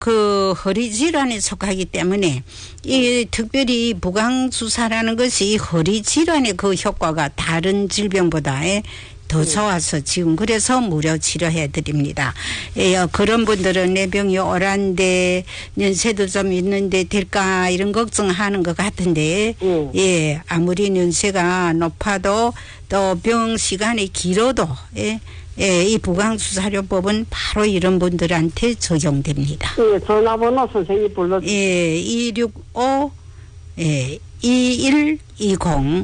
그 허리 질환에 속하기 때문에 이 특별히 부강주사라는 것이 허리 질환의 그 효과가 다른 질병보다 더 좋아서 지금 그래서 무료 치료해 드립니다. 그런 분들은 내 병이 오란데 연세도 좀 있는데 될까 이런 걱정하는 것 같은데 예, 아무리 연세가 높아도 또 병 시간이 길어도 이 부강주사요법은 바로 이런 분들한테 적용됩니다. 예, 전화번호 선생님 불러주세요. 예, 265 2120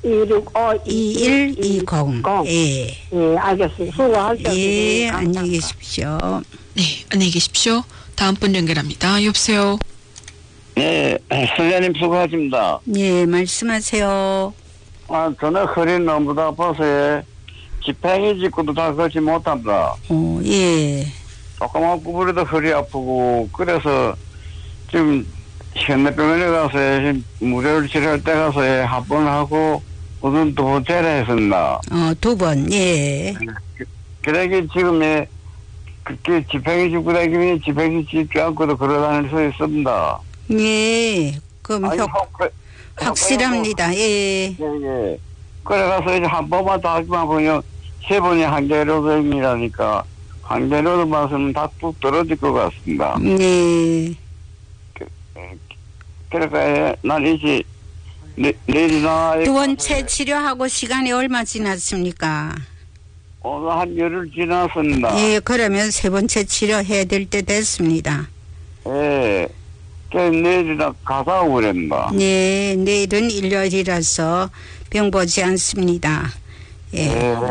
2120. 예. 예, 알겠습니다. 수고하셨습니다. 예, 안녕히 계십시오. 네, 안녕히 계십시오. 다음 분 연결합니다. 여보세요. 네, 선생님 수고하십니다. 예, 말씀하세요. 저는 허리 너무 아파서 지팡이 짚고도 다 걷지 못합니다. 예. 조금만 구부려도 허리 아프고 그래서 지금 현대병원에 가서 무료를 치료할 때 가서 한 번 하고 우선 두 번째를 했습니다. 2번, 예. 그러게 지금 그렇게 지팡이 짚고 다니면 지팡이 짚지 않고도 걸어다닐 수 있습니다. 예. 그럼 확실합니다. 예. 예. 그래가서 이제 한 번만 더 하기만 보면 3번이 한계로동이라니까 한계로동 말씀은 다 뚝 떨어질 것 같습니다. 예. 그러니까 난 이제 내일이나 두 번째 치료하고 시간이 얼마 지났습니까? 오늘 한 열흘 지났습니다. 예, 그러면 세 번째 치료해야 될 때 됐습니다. 예. 내일이나 가자 그랬나? 네, 내일은 일요일이라서 병 보지 않습니다. 예,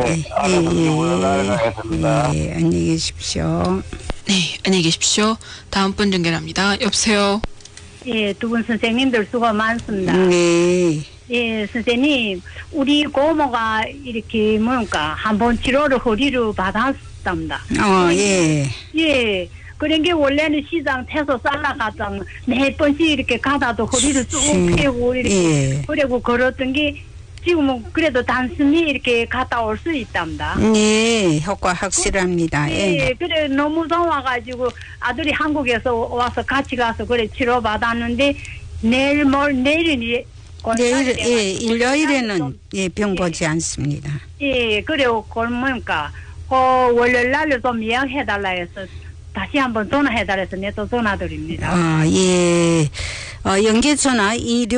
안녕히 계십시오. 네, 안녕히 계십시오. 다음 분 연결합니다. 여보세요. 예, 두 분 선생님들 수고 많습니다. 네. 예, 선생님, 우리 고모가 이렇게 뭔가 한번 치료를 허리를 받았답니다. 예. 예. 그런 게 원래는 시장 태서 살라가자 몇 번씩 이렇게 가다도 허리를 쭉 펴고 이렇게 그리고 걸었던 게 지금은 그래도 단순히 이렇게 갔다 올 수 있답니다. 네, 효과 확실합니다. 예, 그래 너무 좋아가지고 아들이 한국에서 와서 같이 가서 그래 치료 받았는데 내일은 일요일에는 병 보지 않습니다. 예, 그래요. 그러니까 월요일 날로 좀 예약해달라 해서 다시 한번 전화해달라 해서 내가 또 전화드립니다. 예. 연계 전화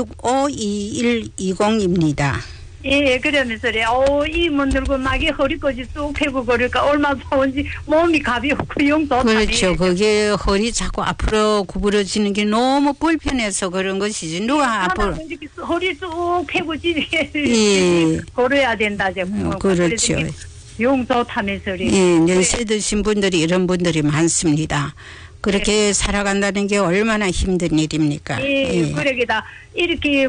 265-2120입니다. 예, 그러면서 이 문 들고 막이 허리까지 쭉 펴고 그러니까 얼마나 좋은지 몸이 가볍고 영 좋다. 그렇죠. 그게 허리 자꾸 앞으로 구부러지는 게 너무 불편해서 그런 것이지. 누가 앞으로 허리 쭉 펴고 지게 걸어야 된다. 그렇죠. 영 좋다면서. 예, 연세 드신 분들이 이런 분들이 많습니다. 그렇게 살아간다는 게 얼마나 힘든 일입니까? 예. 그러기다 이렇게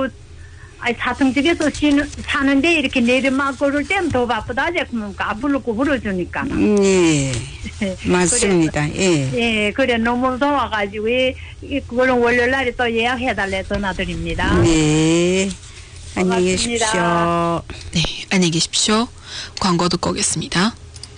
사성집에서 사는데 이렇게 내리막 걸을 때는 더 바쁘다. 그러니까 앞으로 구부러주니까. 예. 맞습니다. 예, 그래 너무 좋아가지고 그거는 월요일 날에 또 예약해달래 전화드립니다. 네. 안녕히 계십시오. 네, 안녕히 계십시오. 광고 듣고 오겠습니다.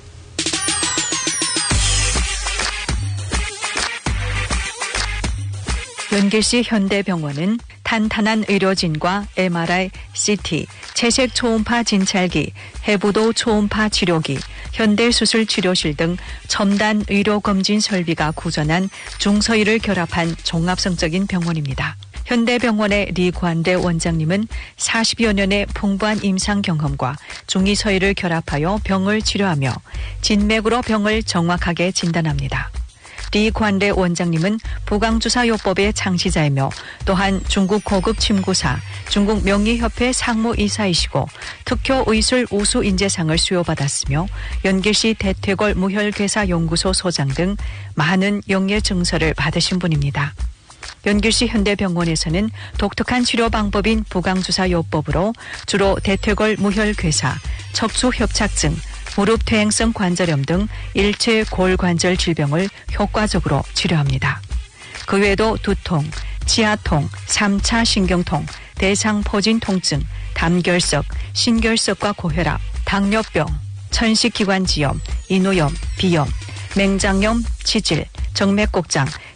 연길시 현대병원은 탄탄한 의료진과 MRI, CT, 채색 초음파 진찰기, 해부도 초음파 치료기, 현대수술 치료실 등 첨단 의료검진 설비가 구전한 중서의를 결합한 종합성적인 병원입니다. 현대병원의 리관대 원장님은 40여 년의 풍부한 임상 경험과 중의서의를 결합하여 병을 치료하며 진맥으로 병을 정확하게 진단합니다. 리관대 원장님은 부강주사요법의 창시자이며 또한 중국 고급 침구사, 중국 명의협회 상무이사이시고 특효의술 우수인재상을 수여받았으며 연길시 대퇴골 무혈괴사연구소 소장 등 많은 영예 증서를 받으신 분입니다. 연길시 현대병원에서는 독특한 치료 방법인 부강주사요법으로 주로 대퇴골 무혈괴사, 척추협착증, 무릎 퇴행성 관절염 등 일체 골관절 질병을 효과적으로 치료합니다. 그 외에도 두통, 치아통, 3차 신경통, 대상포진 통증, 담결석, 신결석과 고혈압, 당뇨병, 천식기관지염, 인후염, 비염, 맹장염, 치질, 정맥곡장,